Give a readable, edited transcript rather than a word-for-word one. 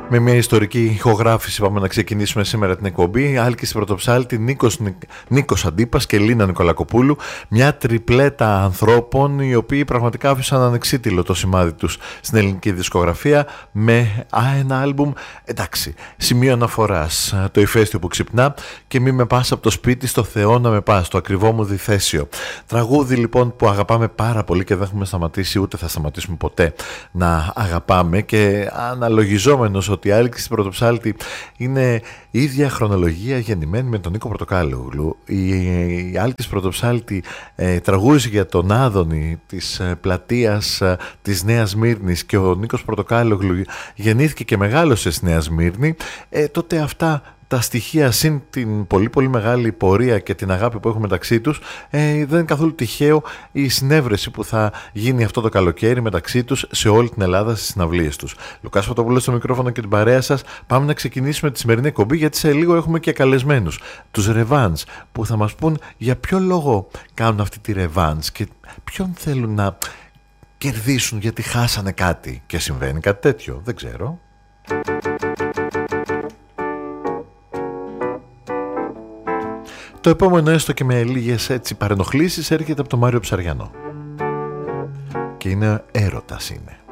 Με μια ιστορική ηχογράφηση πάμε να ξεκινήσουμε σήμερα την εκπομπή. Άλκης Πρωτοψάλτη, Νίκος Αντίπας και Λίνα Νικολακοπούλου. Μια τριπλέτα ανθρώπων οι οποίοι πραγματικά άφησαν ανεξίτηλο το σημάδι τους στην ελληνική δισκογραφία με ένα άλμπουμ, εντάξει, σημείο αναφοράς. Το ηφαίστειο που ξυπνά και μη με πας από το σπίτι στο Θεό να με πας, το ακριβό μου διθέσιο. Τραγούδι λοιπόν που αγαπάμε πάρα πολύ και δεν έχουμε σταματήσει ούτε θα σταματήσουμε ποτέ να αγαπάμε, και αναλογιζόμενος ότι η Άλκης Πρωτοψάλτη είναι ίδια χρονολογία γεννημένη με τον Νίκο Πορτοκάλογλου. Η Άλκης Πρωτοψάλτη τραγούδισε για τον Άδωνη της πλατείας της Νέας Σμύρνης και ο Νίκος Πορτοκάλογλου γεννήθηκε και μεγάλωσε στη Νέα Σμύρνη. Τότε αυτά τα στοιχεία συν την πολύ πολύ μεγάλη πορεία και την αγάπη που έχουν μεταξύ τους, δεν είναι καθόλου τυχαίο η συνέβρεση που θα γίνει αυτό το καλοκαίρι μεταξύ τους σε όλη την Ελλάδα στις συναυλίες τους. Λουκάς Φωτοπούλος στο μικρόφωνο και την παρέα σας. Πάμε να ξεκινήσουμε τη σημερινή εκπομπή, γιατί σε λίγο έχουμε και καλεσμένους, τους Revans, που θα μας πούν για ποιο λόγο κάνουν αυτή τη Revans και ποιον θέλουν να κερδίσουν γιατί χάσανε κάτι και συμβαίνει κάτι τέτοιο, δεν ξέρω. Το επόμενο, έστω και με λίγες έτσι παρενοχλήσεις, έρχεται από τον Μάριο Ψαριανό και είναι έρωτας είναι.